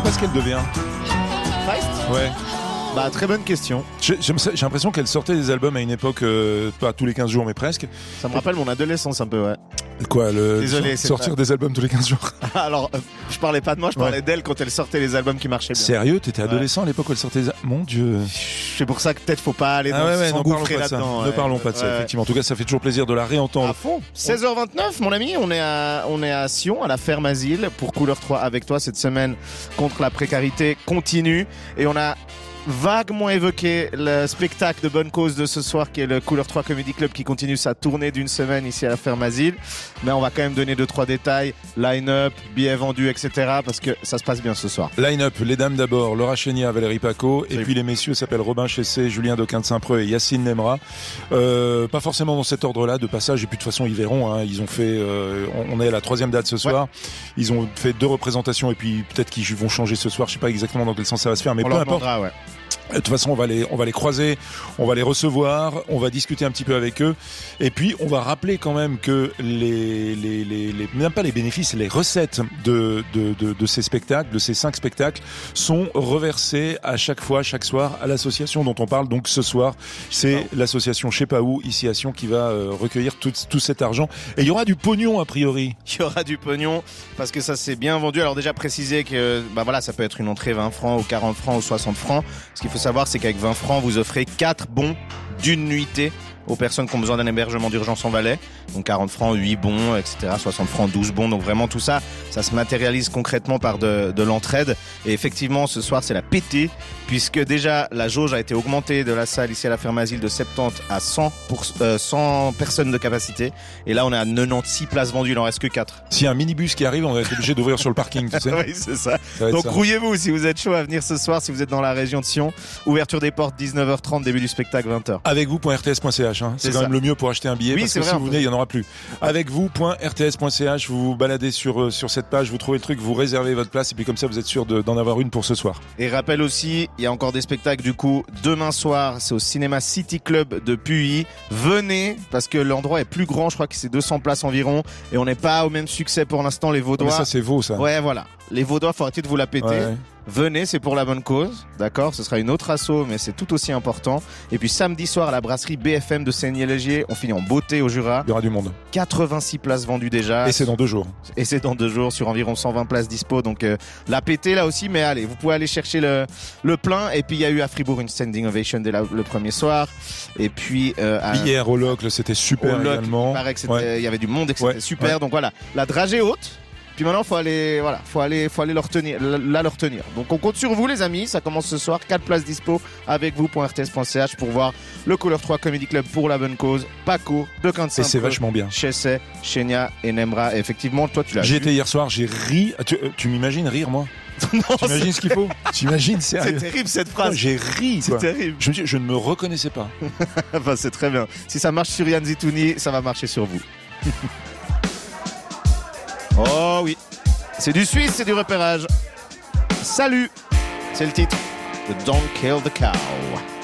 sais pas ce qu'elle devient. Feist ? Ouais. Bah, très bonne question. J'ai l'impression qu'elle sortait des albums à une époque, pas tous les 15 jours, mais presque. Ça me rappelle mon adolescence un peu, ouais. Quoi, Désolé, sortir des albums tous les 15 jours. Alors, je parlais pas de moi, je parlais d'elle quand elle sortait les albums qui marchaient bien. Sérieux, t'étais adolescent à l'époque où elle sortait des... Mon Dieu. C'est pour ça que peut-être faut pas aller s'engouffrer là-dedans. Ne parlons pas de ça, effectivement. En tout cas, ça fait toujours plaisir de la réentendre. À fond. 16h29, mon ami, on est à Sion, à la Ferme Asile, pour Couleur 3 avec toi cette semaine contre la précarité continue. Et on a vaguement évoqué le spectacle de bonne cause de ce soir qui est le Couleur 3 Comedy Club qui continue sa tournée d'une semaine ici à la Ferme Asile, mais on va quand même donner 2-3 détails, line-up, billets vendus, etc. parce que ça se passe bien ce soir. Line-up, les dames d'abord, Laura Chénia, Valérie Paco, et puis les messieurs s'appellent Robin Chessé, Julien Doquin de Saint-Preux et Yacine Nemra. Pas forcément dans cet ordre-là de passage, et puis de toute façon ils verront, hein. Ils ont fait, on est à la 3e date ce soir, ils ont fait 2 représentations et puis peut-être qu'ils vont changer ce soir, je sais pas exactement dans quel sens ça va se faire, mais peu importe. De toute façon, on va les croiser, on va les recevoir, on va discuter un petit peu avec eux, et puis on va rappeler quand même que même pas les bénéfices, les recettes de ces spectacles, de ces 5 spectacles, sont reversés à chaque fois, chaque soir, à l'association dont on parle. Donc ce soir, c'est l'association Je sais pas où, ici à Sion, qui va recueillir tout cet argent. Et il y aura du pognon a priori. Il y aura du pognon parce que ça s'est bien vendu. Alors déjà préciser que ça peut être une entrée 20 francs ou 40 francs ou 60 francs. Ce qu'il faut savoir, c'est qu'avec 20 francs, vous offrez 4 bons d'une nuitée aux personnes qui ont besoin d'un hébergement d'urgence en Valais. Donc 40 francs, 8 bons, etc. 60 francs, 12 bons. Donc vraiment tout ça, ça se matérialise concrètement par de l'entraide. Et effectivement, ce soir, c'est la pétée, puisque déjà, la jauge a été augmentée de la salle ici à la Ferme Asile de 70 à 100 personnes de capacité. Et là, on est à 96 places vendues, il en reste que 4. S'il y a un minibus qui arrive, on va être obligé d'ouvrir sur le parking, tu sais. Oui, c'est ça. Donc rouillez-vous si vous êtes chaud à venir ce soir, si vous êtes dans la région de Sion. Ouverture des portes 19h30, début du spectacle 20h. Avec vous.rts.ch. C'est quand même le mieux pour acheter un billet, parce que si vous venez, il n'y en aura plus. Avec vous.rts.ch, vous vous baladez sur cette page, vous trouvez le truc, vous réservez votre place, et puis comme ça, vous êtes sûr d'en avoir une pour ce soir. Et rappel aussi, il y a encore des spectacles du coup demain soir, c'est au cinéma City Club de Puy. Venez, parce que l'endroit est plus grand, je crois que c'est 200 places environ, et on n'est pas au même succès pour l'instant, les Vaudois. Mais ça, c'est Vaud, ça. Ouais, voilà. Les Vaudois, faut arrêter de vous la péter. Ouais. Venez, c'est pour la bonne cause, d'accord. Ce sera une autre asso, mais c'est tout aussi important. Et puis samedi soir à la brasserie BFM de Saigné-Légier, on finit en beauté au Jura. Il y aura du monde. 86 places vendues déjà. Et c'est dans 2 jours. Et c'est dans 2 jours sur environ 120 places dispo. Donc la pété là aussi, mais allez, vous pouvez aller chercher le plein. Et puis il y a eu à Fribourg une standing ovation dès le premier soir. Et puis hier au Locle, c'était super également. Il paraît que il y avait du monde et que c'était super. Donc voilà, la dragée est haute. Puis maintenant, faut aller leur retenir. Donc on compte sur vous, les amis. Ça commence ce soir. 4 places dispo avec vous.rts.ch pour voir le Couleur 3 Comedy Club pour la bonne cause. Paco, Doquin de Saint-Preux. Et c'est vachement bien. Chessé, Chénia et Nemra. Et effectivement, toi, tu l'as vu. J'y étais hier soir, j'ai ri. Tu m'imagines rire, moi? Non, t'imagines ce qu'il faut? T'imagines, sérieux? C'est terrible cette phrase. J'ai ri, c'est terrible. Je ne me reconnaissais pas. Enfin, c'est très bien. Si ça marche sur Yann Zitouni, ça va marcher sur vous. Oh oui, c'est du Suisse, c'est du repérage. Salut, c'est le titre de Don't Kill the Cow.